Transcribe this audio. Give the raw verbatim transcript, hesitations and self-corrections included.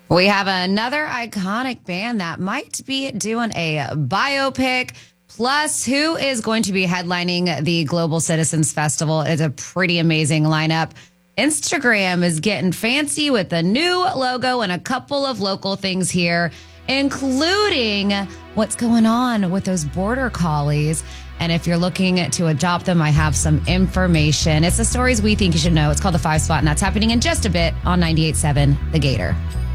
We have another iconic band that might be doing a biopic. Plus, who is going to be headlining the Global Citizens Festival? It's a pretty amazing lineup. Instagram is getting fancy with a new logo and a couple of local things here, including what's going on with those border collies. And if you're looking to adopt them, I have some information. It's the stories we think you should know. It's called The Five Spot, and that's happening in just a bit on ninety-eight point seven The Gator.